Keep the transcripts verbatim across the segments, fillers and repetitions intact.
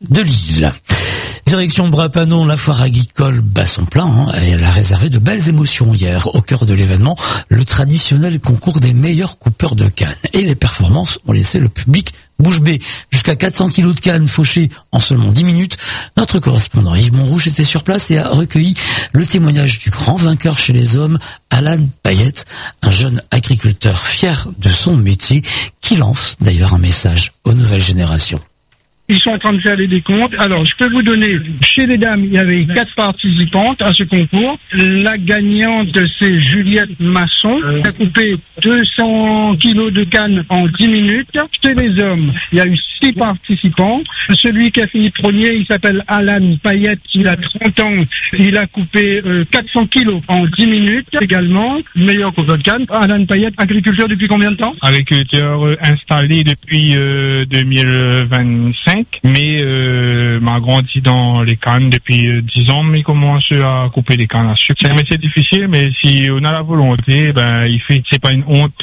de Lille. Direction Brapanon, la foire agricole bat son plein. Hein, et elle a réservé de belles émotions hier. Au cœur de l'événement, le traditionnel concours des meilleurs coupeurs de cannes. Et les performances ont laissé le public bouche bée. Jusqu'à quatre cents kilos de cannes fauchées en seulement dix minutes. Notre correspondant Yves Montrouge était sur place et a recueilli le témoignage du grand vainqueur chez les hommes, Alan Payette, un jeune agriculteur fier de son métier, qui lance d'ailleurs un message aux nouvelles générations. Ils sont en train de faire les décomptes. Alors, je peux vous donner, chez les dames, il y avait quatre participantes à ce concours. La gagnante, c'est Juliette Masson. Elle a coupé deux cents kilos de canne en dix minutes. Chez les hommes, il y a eu six participants. Celui qui a fini premier, il s'appelle Alan Payette. Il a trente ans. Il a coupé euh, quatre cents kilos en dix minutes également. Meilleur coupeur de canne. Alan Payette, agriculteur depuis combien de temps? Agriculteur euh, installé depuis euh, deux mille vingt-cinq. Mais euh, m'a grandi dans les cannes depuis euh, dix ans, mais il commence à couper les cannes à sucre. C'est un métier difficile, mais si on a la volonté, ben il fait, c'est pas une honte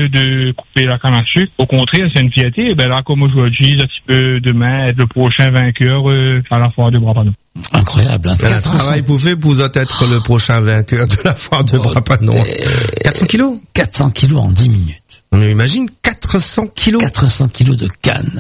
de couper la canne à sucre. Au contraire, c'est une fierté. Ben là, comme aujourd'hui, un petit peu demain, être le prochain vainqueur euh, à la foire de Brapanon. Incroyable. Hein. Un travail pouvait vous être le prochain vainqueur de la foire de Brapanon. quatre cents kilos. quatre cents kilos en dix minutes. On imagine quatre cents kilos. quatre cents kilos de canne.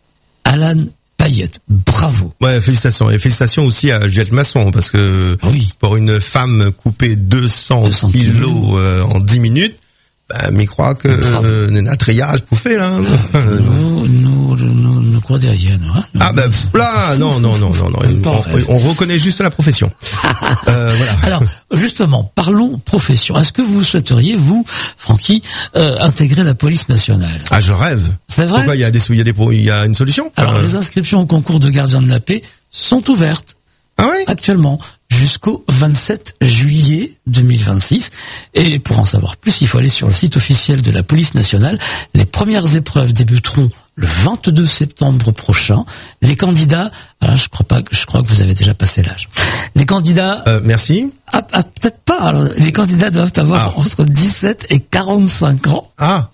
Alan Payette, bravo. Ouais, félicitations. Et félicitations aussi à Juliette Masson, parce que oui. Pour une femme couper deux cents kilos euh, en dix minutes, bah, m'y croit que euh, notre triage pouffé, là. Nous, nous, nous, nous croit derrière, nous, hein. Ah, ben, bah, là, non, non, non, non, non. On, on reconnaît juste la profession. euh, voilà. Alors, justement, parlons profession. Est-ce que vous souhaiteriez, vous, Francky, euh, intégrer la police nationale? Ah, je rêve. C'est vrai? Pourquoi il y a des, il y a des, il y a une solution? Alors, euh... les inscriptions au concours de gardien de la paix sont ouvertes. Ah oui? Actuellement. Jusqu'au vingt-sept juillet deux mille vingt-six. Et pour en savoir plus, il faut aller sur le site officiel de la police nationale. Les premières épreuves débuteront le vingt-deux septembre prochain. Les candidats, alors je crois pas, je crois que vous avez déjà passé l'âge. Les candidats. Euh, merci. Ah, ah, peut-être pas. Alors, les candidats doivent avoir ah. entre dix-sept et quarante-cinq ans. Ah.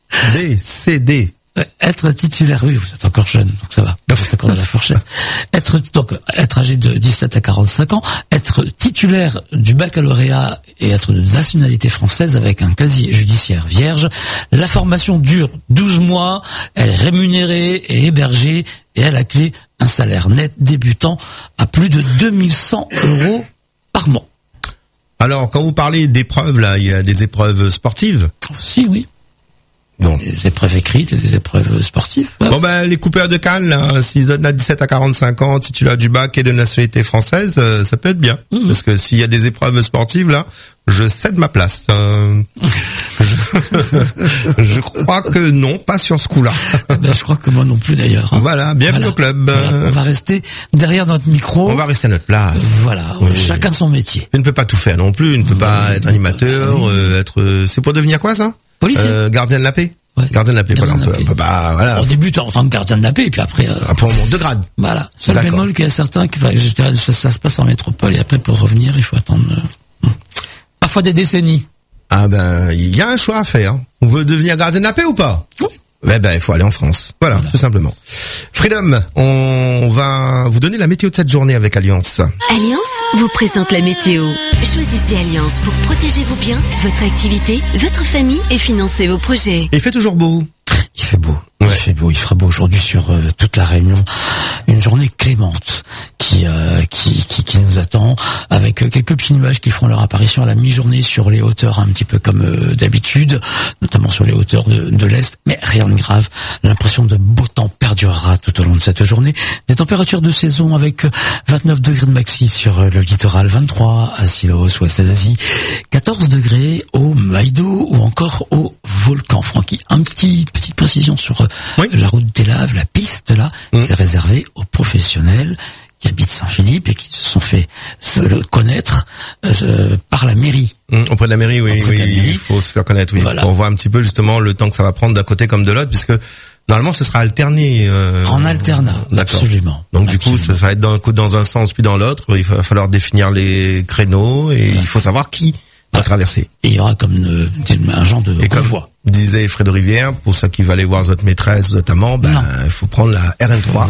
B, C, D. Être titulaire, oui, vous êtes encore jeune, donc ça va. Vous êtes encore dans la fourchette. Être, donc, être âgé de dix-sept à quarante-cinq ans, être titulaire du baccalauréat et être de nationalité française avec un casier judiciaire vierge. La formation dure douze mois, elle est rémunérée et hébergée et à la clé, un salaire net débutant à plus de deux mille cent euros par mois. Alors, quand vous parlez d'épreuves, là, il y a des épreuves sportives? Si, oui. Bon. Des épreuves écrites et des épreuves sportives. Ouais. Bon ben les coupeurs de canne là, s'ils ont dix-sept à quarante-cinq ans, titulaire du bac et de nationalité française, euh, ça peut être bien. Mmh. Parce que s'il y a des épreuves sportives là, je cède ma place. Euh, je, je crois que non, pas sur ce coup-là. Ben, je crois que moi non plus d'ailleurs. Hein. Voilà, bienvenue voilà. au club. Voilà. On va rester derrière notre micro. On va rester à notre place. Voilà, oui. Chacun son métier. Tu ne peux pas tout faire non plus. Tu ne peux pas oui. être animateur, oui. euh, être. C'est pour devenir quoi ça? Policier. Euh, gardien de la paix. Ouais. Gardien de la paix, gardien par exemple. Bah, voilà. On débute en tant que gardien de la paix, et puis après. Euh, après, on monte de grade. Voilà. Seul bémol qu'il y a certains qui, je dirais, ça, ça se passe en métropole, et après, pour revenir, il faut attendre, euh, parfois des décennies. Ah ben, il y a un choix à faire. On veut devenir gardien de la paix ou pas? Oui. Eh ben, il faut aller en France. Voilà, voilà, tout simplement. Freedom, on va vous donner la météo de cette journée avec Alliance. Alliance vous présente la météo. Choisissez Alliance pour protéger vos biens, votre activité, votre famille et financer vos projets. Et il fait toujours beau. Il fait beau. Ouais. Il fait beau. Il fera beau aujourd'hui sur euh, toute la Réunion. Une journée clémente qui euh, qui, qui qui nous attend, avec euh, quelques petits nuages qui feront leur apparition à la mi-journée sur les hauteurs, un petit peu comme euh, d'habitude, notamment sur les hauteurs de, de l'est. Mais rien de grave. L'impression de beau temps perdurera tout au long de cette journée. Des températures de saison avec vingt-neuf degrés de maxi sur euh, le littoral, vingt-trois à Silos, ouest d'Asie, quatorze degrés au Maïdo ou encore au volcan. Francky, un petit petite précision sur euh, oui. la route des Laves, la piste là, mmh. c'est réservé aux professionnels qui habitent Saint-Philippe et qui se sont fait se connaître euh, par la mairie. Mmh, auprès de la mairie, oui, oui, mairie. Il faut se faire connaître, oui, voilà. Pour voir un petit peu justement le temps que ça va prendre d'un côté comme de l'autre, puisque normalement ce sera alterné. Euh, en alternat, absolument. Donc absolument. Du coup, ça, ça va être d'un coup dans un sens puis dans l'autre. Il va falloir définir les créneaux et voilà. Il faut savoir qui va traverser. Et il y aura comme euh, un genre de et convoi. Disait Fred de Rivière, pour ça qui va aller voir votre maîtresse notamment, ben il faut prendre la R N trois.